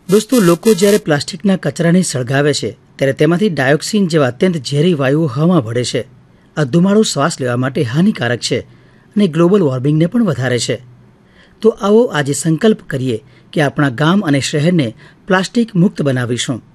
દોસ્તો, લોકો જ્યારે પ્લાસ્ટિકના કચરાને સળગાવે છે ત્યારે તેમાંથી ડાયોક્સિન જેવા અત્યંત ઝેરી વાયુઓ હવામાં ભળે છે. આ ધુમાડો શ્વાસ લેવા માટે હાનિકારક છે અને ગ્લોબલ વોર્મિંગને પણ વધારે છે. તો આવો આજે સંકલ્પ કરીએ કે આપણા ગામ અને શહેરને પ્લાસ્ટિક મુક્ત બનાવીશું.